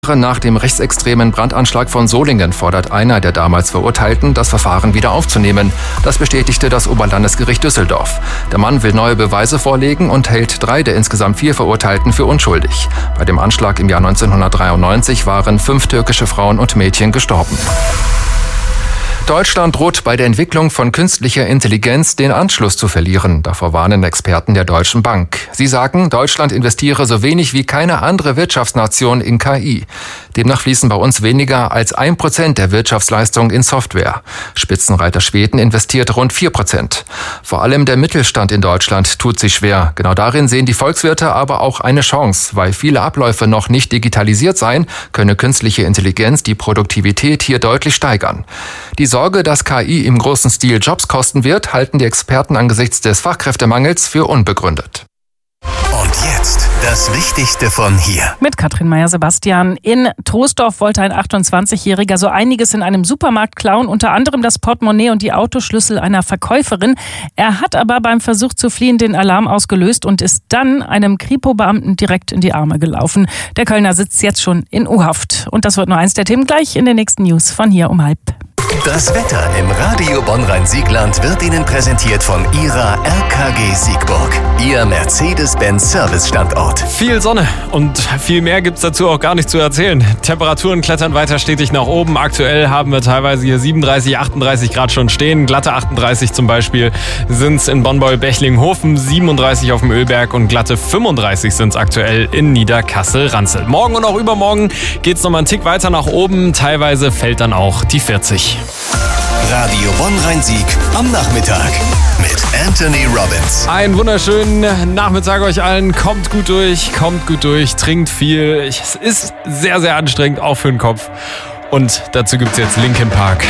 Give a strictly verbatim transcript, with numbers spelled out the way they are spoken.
Nach dem rechtsextremen Brandanschlag von Solingen fordert einer der damals Verurteilten, das Verfahren wieder aufzunehmen. Das bestätigte das Oberlandesgericht Düsseldorf. Der Mann will neue Beweise vorlegen und hält drei der insgesamt vier Verurteilten für unschuldig. Bei dem Anschlag im Jahr neunzehnhundertdreiundneunzig waren fünf türkische Frauen und Mädchen gestorben. Deutschland droht bei der Entwicklung von künstlicher Intelligenz den Anschluss zu verlieren. Davor warnen Experten der Deutschen Bank. Sie sagen, Deutschland investiere so wenig wie keine andere Wirtschaftsnation in K I. Demnach fließen bei uns weniger als ein Prozent der Wirtschaftsleistung in Software. Spitzenreiter Schweden investiert rund vier Prozent. Vor allem der Mittelstand in Deutschland tut sich schwer. Genau darin sehen die Volkswirte aber auch eine Chance. Weil viele Abläufe noch nicht digitalisiert seien, könne künstliche Intelligenz die Produktivität hier deutlich steigern. Die Sorge, dass K I im großen Stil Jobs kosten wird, halten die Experten angesichts des Fachkräftemangels für unbegründet. Und jetzt das Wichtigste von hier. Mit Katrin Meyer-Sebastian. In Troisdorf wollte ein achtundzwanzigjähriger so einiges in einem Supermarkt klauen, unter anderem das Portemonnaie und die Autoschlüssel einer Verkäuferin. Er hat aber beim Versuch zu fliehen den Alarm ausgelöst und ist dann einem Kripo-Beamten direkt in die Arme gelaufen. Der Kölner sitzt jetzt schon in U-Haft. Und das wird nur eins der Themen gleich in den nächsten News von hier um halb. Das Wetter im Radio Bonn-Rhein-Siegland wird Ihnen präsentiert von Ihrer R K G Siegburg, Ihr Mercedes-Benz-Service-Standort. Viel Sonne und viel mehr gibt's dazu auch gar nicht zu erzählen. Temperaturen klettern weiter stetig nach oben. Aktuell haben wir teilweise hier siebenunddreißig, achtunddreißig Grad schon stehen. Glatte achtunddreißig zum Beispiel sind's in Bonn-Beul-Bechlinghofen, siebenunddreißig auf dem Ölberg und glatte fünfunddreißig sind's aktuell in Niederkassel-Ranzel. Morgen und auch übermorgen geht's noch mal einen Tick weiter nach oben. Teilweise fällt dann auch die vierzig. Radio Bonn-Rhein-Sieg am Nachmittag mit Anthony Robbins. Einen wunderschönen Nachmittag euch allen. Kommt gut durch, kommt gut durch, trinkt viel. Es ist sehr, sehr anstrengend, auch für den Kopf. Und dazu gibt's jetzt Linkin Park.